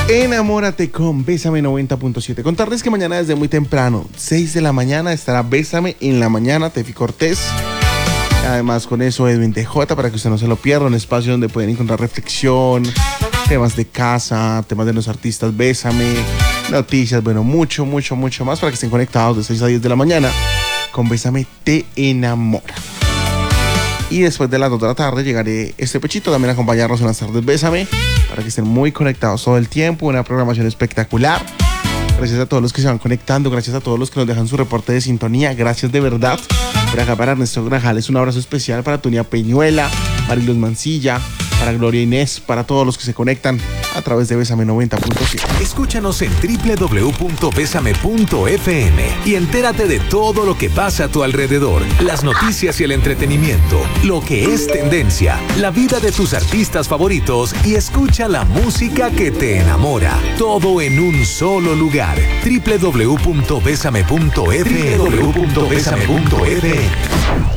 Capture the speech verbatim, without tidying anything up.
Enamórate con Bésame noventa punto siete. Contarles que mañana desde muy temprano, seis de la mañana, estará Bésame en la mañana, Tefi Cortés. Además con eso Edwin T J, para que usted no se lo pierda, un espacio donde pueden encontrar reflexión, temas de casa, temas de los artistas Bésame, noticias, bueno, mucho, mucho, mucho más para que estén conectados de seis a diez de la mañana con Bésame Te Enamora. Y después de las dos de la tarde llegaré este pechito también a acompañarnos en las tardes Bésame, para que estén muy conectados todo el tiempo. Una programación espectacular. Gracias a todos los que se van conectando, gracias a todos los que nos dejan su reporte de sintonía, gracias de verdad. Por acá para Ernesto Grajales, un abrazo especial para Tonia Peñuela, Mariluz Mancilla, para Gloria Inés, para todos los que se conectan a través de Bésame noventa punto siete. Escúchanos en doble u doble u doble u punto bésame punto efe eme y entérate de todo lo que pasa a tu alrededor, las noticias y el entretenimiento, lo que es tendencia, la vida de tus artistas favoritos y escucha la música que te enamora. Todo en un solo lugar. doble u doble u doble u punto bésame punto efe eme. doble u doble u doble u punto bésame punto efe eme.